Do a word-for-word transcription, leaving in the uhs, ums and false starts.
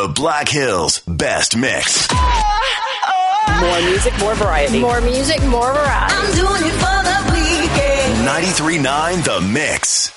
The Black Hills Best Mix. More music, more variety. More music, more variety. I'm doing it for the weekend. ninety-three point nine The Mix.